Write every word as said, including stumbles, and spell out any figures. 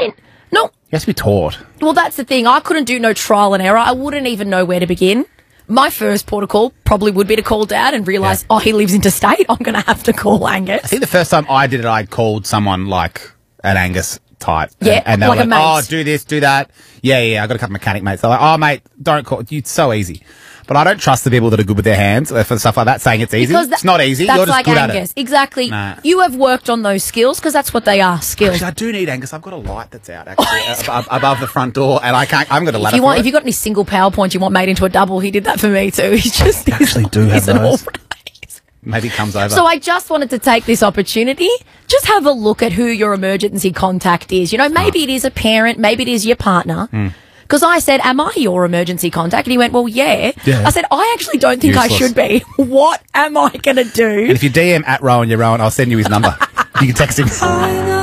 went, no. You have to be taught. Well, that's the thing. I couldn't do no trial and error. I wouldn't even know where to begin. My first port of call probably would be to call Dad and realise, yeah. oh, he lives interstate. I'm going to have to call Angus. I think the first time I did it, I called someone like an Angus type. Yeah, and, and they like were a like, mate. oh, do this, do that. Yeah, yeah, I got a couple of mechanic mates. They're like, oh, mate, don't call. It's so easy. But I don't trust the people that are good with their hands for stuff like that, saying it's easy. Because it's not easy. That's You're just like good Angus. at it. Exactly. Nah. You have worked on those skills because that's what they are, skills. Actually, I do need Angus. I've got a light that's out, actually, ab- above the front door, and I can't, I haven't got a ladder if you want, for If it. you've got any single PowerPoints you want made into a double, he did that for me too. He's just... I actually do have those. Maybe it comes over. So I just wanted to take this opportunity, just have a look at who your emergency contact is. You know, maybe oh. it is a parent, maybe it is your partner. Mm. Because I said, am I your emergency contact? And he went, well, yeah. yeah. I said, I actually don't think Useless. I should be. What am I going to do? And if you D M at Rowan, you're Rowan, I'll send you his number. You can text him.